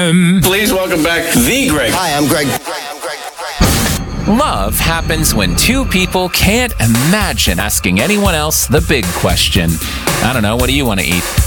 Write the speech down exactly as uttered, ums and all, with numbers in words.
M. Please welcome back the Greg. Hi, I'm Greg. Love happens when two people can't imagine asking anyone else the big question. I don't know, what do you want to eat?